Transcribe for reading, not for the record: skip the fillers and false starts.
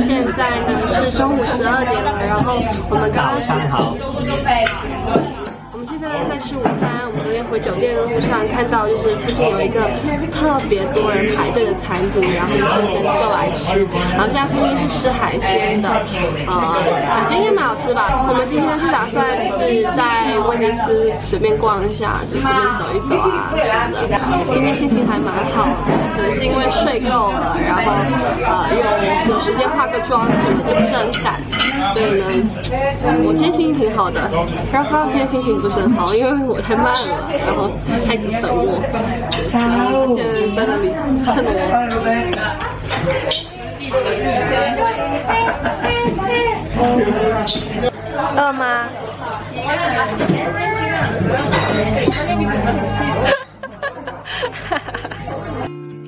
现在呢是中午12点了，然后我们刚刚早上好。 我们现在在吃午餐。我们昨天回酒店的路上看到，就是附近有一个特别多人排队的餐厅，然后我们瞬间就来吃。然后这家餐厅是吃海鲜的，感觉应该蛮好吃吧。我们今天是打算就是在威尼斯随便逛一下，就随便走一走啊什么的。今天心情还蛮好的，可能是因为睡够了，然后有时间化个妆什么的，就不是很赶。所以呢，我今天心情挺好的。然后发现今天心情不是很好，因为我太慢了，然后太子等我，然后他现在在那里看着我。饿吗？哈哈哈哈哈。